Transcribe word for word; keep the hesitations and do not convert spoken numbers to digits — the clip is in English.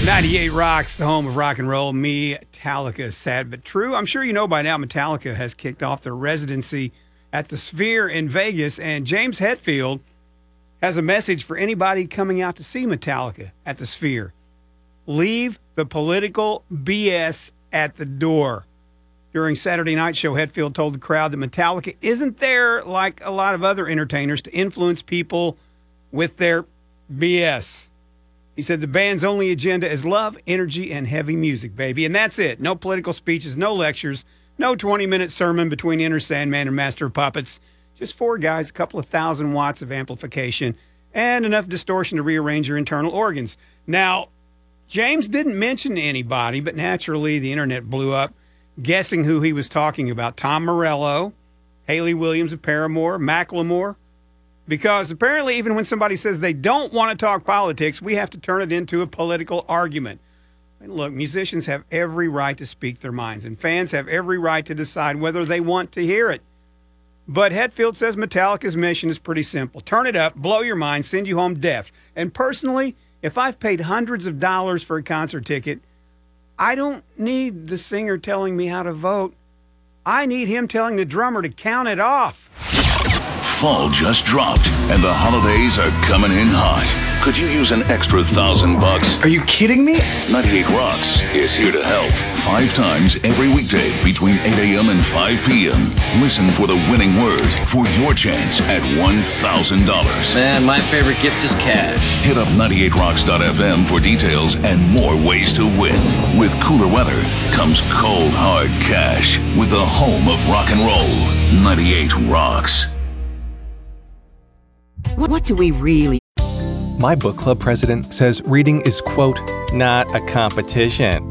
ninety-eight Rocks, the home of rock and roll. Metallica, sad but true. I'm sure you know by now Metallica has kicked off their residency at the Sphere in Vegas, and James Hetfield has a message for anybody coming out to see Metallica at the Sphere. Leave the political B S at the door. During Saturday Night Show, Hetfield told the crowd that Metallica isn't there like a lot of other entertainers to influence people with their B S. He said the band's only agenda is love, energy, and heavy music, baby. And that's it. No political speeches, no lectures, no twenty-minute sermon between Enter Sandman and Master of Puppets. Just four guys, a couple of thousand watts of amplification, and enough distortion to rearrange your internal organs. Now, James didn't mention anybody, but naturally the internet blew up, guessing who he was talking about. Tom Morello, Hayley Williams of Paramore, Macklemore. Because apparently even when somebody says they don't want to talk politics, we have to turn it into a political argument. And look, musicians have every right to speak their minds, and fans have every right to decide whether they want to hear it. But Hetfield says Metallica's mission is pretty simple. Turn it up, blow your mind, send you home deaf. And personally, if I've paid hundreds of dollars for a concert ticket, I don't need the singer telling me how to vote. I need him telling the drummer to count it off. Fall just dropped, and the holidays are coming in hot. Could you use an extra thousand bucks? Are you kidding me? ninety-eight Rocks is here to help. Five times every weekday between eight a.m. and five p.m. Listen for the winning word for your chance at one thousand dollars. Man, my favorite gift is cash. Hit up ninety-eight rocks dot f m for details and more ways to win. With cooler weather comes cold, hard cash with the home of rock and roll. ninety-eight Rocks. What do we really... My book club president says reading is, quote, not a competition.